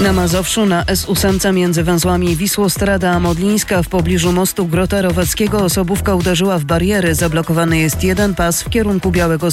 Na Mazowszu na S8 między węzłami Wisłostrada a Modlińska w pobliżu mostu Grota Rowackiego osobówka uderzyła w bariery. Zablokowany jest jeden pas w kierunku Białego